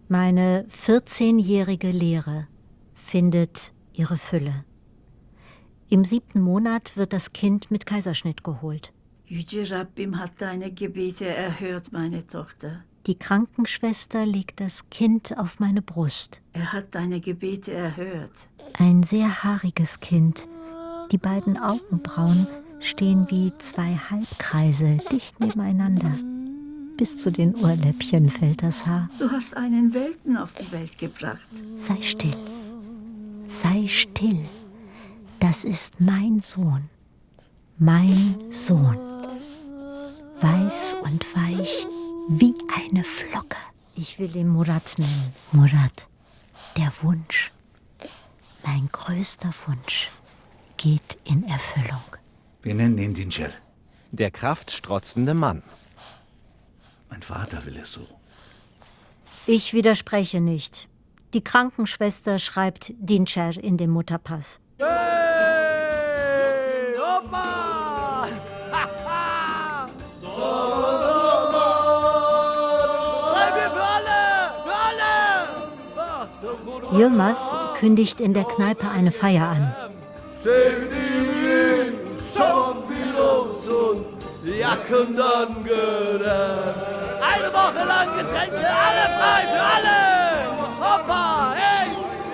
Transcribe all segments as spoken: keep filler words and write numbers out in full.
Meine vierzehnjährige Lehre findet ihre Fülle. Im siebten Monat wird das Kind mit Kaiserschnitt geholt. Yüce Rabbim hat deine Gebete erhört, meine Tochter. Die Krankenschwester legt das Kind auf meine Brust. Er hat deine Gebete erhört. Ein sehr haariges Kind. Die beiden Augenbrauen stehen wie zwei Halbkreise dicht nebeneinander. Bis zu den Ohrläppchen fällt das Haar. Du hast einen Welpen auf die Welt gebracht. Sei still. Sei still. Das ist mein Sohn. Mein Sohn. Weiß und weich wie eine Flocke. Ich will ihn Murat nennen. Murat, der Wunsch, mein größter Wunsch, geht in Erfüllung. Wir nennen ihn Dincer. Der kraftstrotzende Mann. Mein Vater will es so. Ich widerspreche nicht. Die Krankenschwester schreibt Dincer in den Mutterpass. Hey, Opa! Yilmaz kündigt in der Kneipe eine Feier an. Sevdiğimin son bir olsun, yakından gören. Eine Woche lang Getränke, alle frei für alle! Hoppa, hey!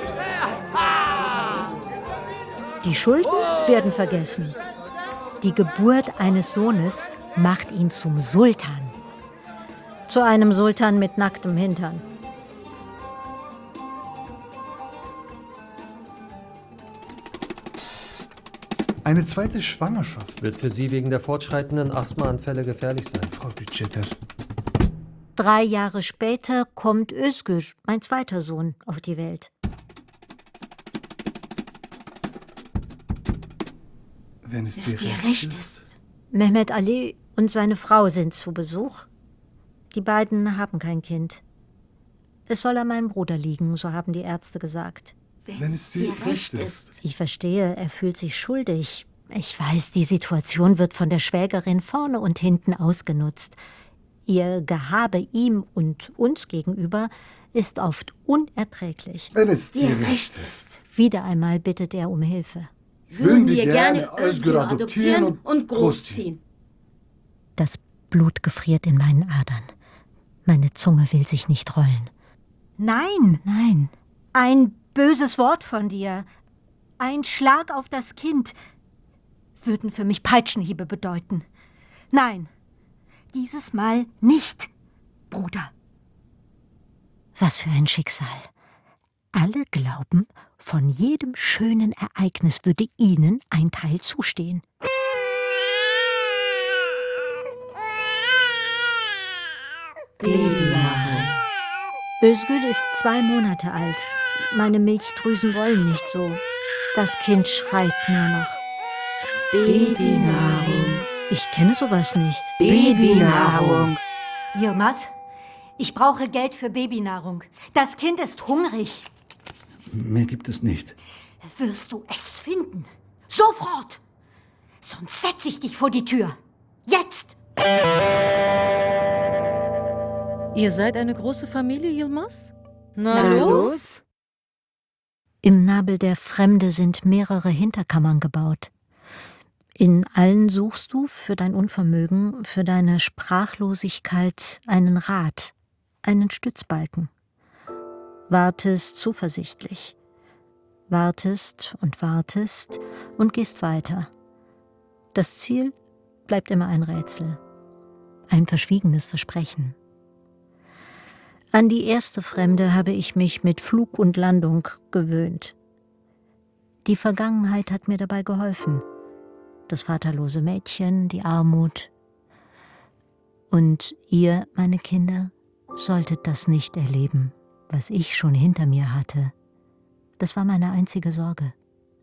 Ha! Die Schulden werden vergessen. Die Geburt eines Sohnes macht ihn zum Sultan. Zu einem Sultan mit nacktem Hintern. Eine zweite Schwangerschaft wird für Sie wegen der fortschreitenden Asthmaanfälle gefährlich sein. Frau Budgeter. Drei Jahre später kommt Özgür, mein zweiter Sohn, auf die Welt. Wenn es, Es dir recht ist. Mehmet Ali und seine Frau sind zu Besuch. Die beiden haben kein Kind. Es soll an meinem Bruder liegen, so haben die Ärzte gesagt. Wenn es dir recht ist. Ich verstehe, er fühlt sich schuldig. Ich weiß, die Situation wird von der Schwägerin vorne und hinten ausgenutzt. Ihr Gehabe ihm und uns gegenüber ist oft unerträglich. Wenn es dir recht ist. Wieder einmal bittet er um Hilfe. Würden wir gerne Özgür adoptieren und großziehen. Das Blut gefriert in meinen Adern. Meine Zunge will sich nicht rollen. Nein, nein. Ein böses Wort von dir, ein Schlag auf das Kind, würden für mich Peitschenhiebe bedeuten. Nein, dieses Mal nicht, Bruder. Was für ein Schicksal. Alle glauben, von jedem schönen Ereignis würde ihnen ein Teil zustehen. Babynahrung. Özgür ist zwei Monate alt. Meine Milchdrüsen wollen nicht so. Das Kind schreit nur noch. Babynahrung. Ich kenne sowas nicht. Babynahrung. Yilmaz, ich brauche Geld für Babynahrung. Das Kind ist hungrig. Mehr gibt es nicht. Wirst du es finden? Sofort! Sonst setze ich dich vor die Tür. Jetzt! Ihr seid eine große Familie, Yilmaz? Na, Na los? los? Im Nabel der Fremde sind mehrere Hinterkammern gebaut. In allen suchst du für dein Unvermögen, für deine Sprachlosigkeit einen Rat, einen Stützbalken. Wartest zuversichtlich. Wartest und wartest und gehst weiter. Das Ziel bleibt immer ein Rätsel, ein verschwiegenes Versprechen. An die erste Fremde habe ich mich mit Flug und Landung gewöhnt. Die Vergangenheit hat mir dabei geholfen. Das vaterlose Mädchen, die Armut. Und ihr, meine Kinder, solltet das nicht erleben, was ich schon hinter mir hatte. Das war meine einzige Sorge.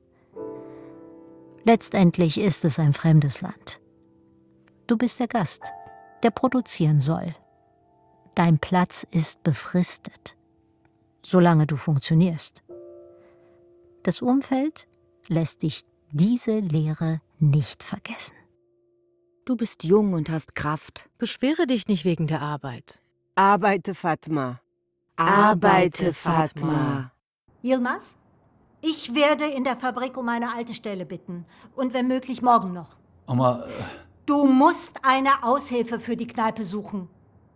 Letztendlich ist es ein fremdes Land. Du bist der Gast, der produzieren soll. Dein Platz ist befristet, solange du funktionierst. Das Umfeld lässt dich diese Lehre nicht vergessen. Du bist jung und hast Kraft. Beschwere dich nicht wegen der Arbeit. Arbeite, Fatma. Arbeite, Fatma. Yilmaz, ich werde in der Fabrik um eine alte Stelle bitten. Und wenn möglich morgen noch. Oma, äh, Du musst eine Aushilfe für die Kneipe suchen.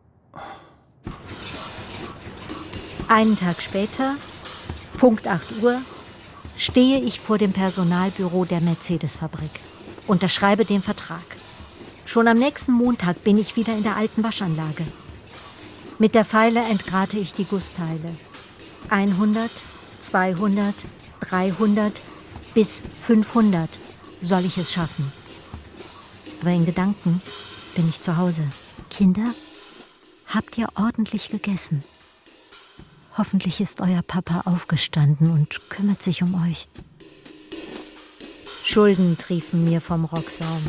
Einen Tag später, Punkt acht Uhr, stehe ich vor dem Personalbüro der Mercedes-Fabrik. Unterschreibe den Vertrag. Schon am nächsten Montag bin ich wieder in der alten Waschanlage. Mit der Feile entgrate ich die Gussteile. hundert, zweihundert, dreihundert bis fünfhundert soll ich es schaffen. Aber in Gedanken bin ich zu Hause. Kinder, habt ihr ordentlich gegessen? Hoffentlich ist euer Papa aufgestanden und kümmert sich um euch. Schulden triefen mir vom Rocksaum.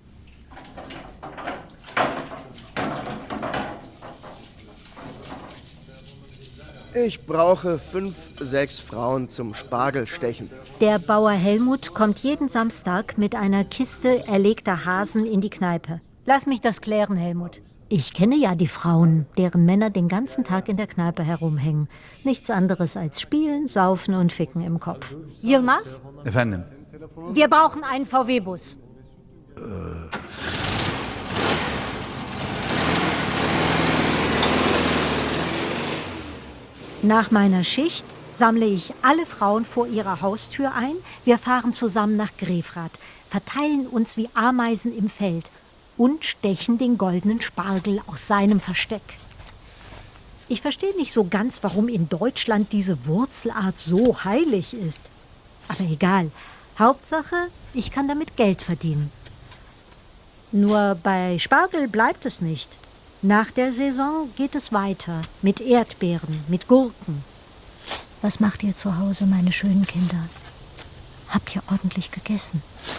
Ich brauche fünf, sechs Frauen zum Spargelstechen. Der Bauer Helmut kommt jeden Samstag mit einer Kiste erlegter Hasen in die Kneipe. Lass mich das klären, Helmut. Ich kenne ja die Frauen, deren Männer den ganzen Tag in der Kneipe herumhängen. Nichts anderes als Spielen, Saufen und Ficken im Kopf. Yilmaz? Efendim. Wir brauchen einen V W-Bus. Äh. Nach meiner Schicht sammle ich alle Frauen vor ihrer Haustür ein. Wir fahren zusammen nach Grefrath, verteilen uns wie Ameisen im Feld und stechen den goldenen Spargel aus seinem Versteck. Ich verstehe nicht so ganz, warum in Deutschland diese Wurzelart so heilig ist. Aber egal. Hauptsache, ich kann damit Geld verdienen. Nur bei Spargel bleibt es nicht. Nach der Saison geht es weiter. Mit Erdbeeren, mit Gurken. Was macht ihr zu Hause, meine schönen Kinder? Habt ihr ordentlich gegessen?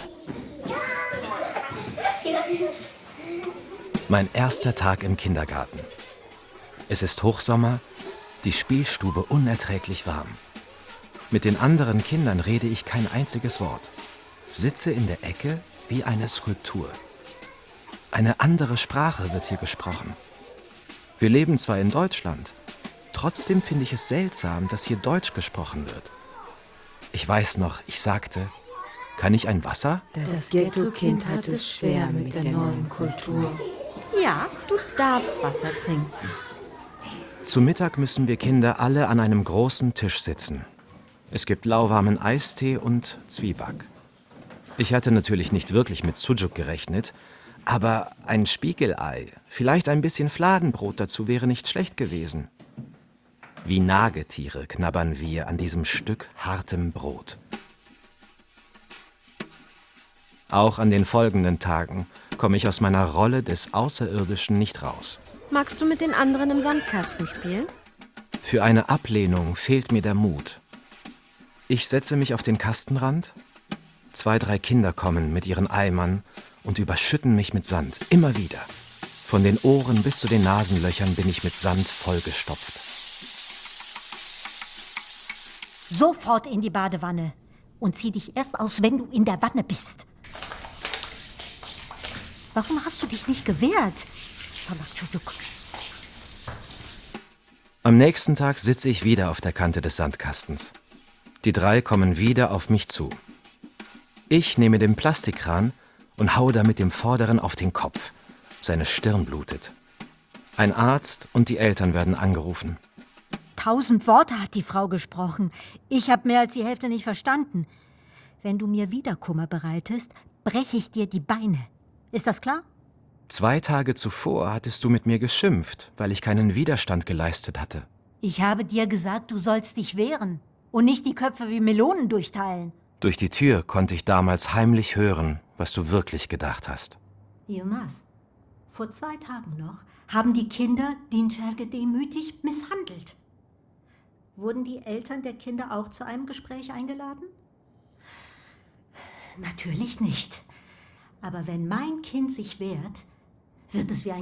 Mein erster Tag im Kindergarten. Es ist Hochsommer, die Spielstube unerträglich warm. Mit den anderen Kindern rede ich kein einziges Wort. Sitze in der Ecke wie eine Skulptur. Eine andere Sprache wird hier gesprochen. Wir leben zwar in Deutschland, trotzdem finde ich es seltsam, dass hier Deutsch gesprochen wird. Ich weiß noch, ich sagte, kann ich ein Wasser? Das Ghetto-Kind hat es schwer mit der neuen Kultur. Ja, du darfst Wasser trinken. Zu Mittag müssen wir Kinder alle an einem großen Tisch sitzen. Es gibt lauwarmen Eistee und Zwieback. Ich hatte natürlich nicht wirklich mit Sucuk gerechnet, aber ein Spiegelei, vielleicht ein bisschen Fladenbrot dazu wäre nicht schlecht gewesen. Wie Nagetiere knabbern wir an diesem Stück hartem Brot. Auch an den folgenden Tagen komme ich aus meiner Rolle des Außerirdischen nicht raus. Magst du mit den anderen im Sandkasten spielen? Für eine Ablehnung fehlt mir der Mut. Ich setze mich auf den Kastenrand. Zwei, drei Kinder kommen mit ihren Eimern und überschütten mich mit Sand, immer wieder. Von den Ohren bis zu den Nasenlöchern bin ich mit Sand vollgestopft. Sofort in die Badewanne und zieh dich erst aus, wenn du in der Wanne bist. Warum hast du dich nicht gewehrt? Salak Çocuk. Am nächsten Tag sitze ich wieder auf der Kante des Sandkastens. Die drei kommen wieder auf mich zu. Ich nehme den Plastikkran und haue damit dem Vorderen auf den Kopf. Seine Stirn blutet. Ein Arzt und die Eltern werden angerufen. Tausend Worte hat die Frau gesprochen. Ich habe mehr als die Hälfte nicht verstanden. Wenn du mir wieder Kummer bereitest, breche ich dir die Beine. Ist das klar? Zwei Tage zuvor hattest du mit mir geschimpft, weil ich keinen Widerstand geleistet hatte. Ich habe dir gesagt, du sollst dich wehren und nicht die Köpfe wie Melonen durchteilen. Durch die Tür konnte ich damals heimlich hören, was du wirklich gedacht hast. Yilmaz, vor zwei Tagen noch haben die Kinder Dinçer gedemütigt misshandelt. Wurden die Eltern der Kinder auch zu einem Gespräch eingeladen? Natürlich nicht. Aber wenn mein Kind sich wehrt, wird es wie ein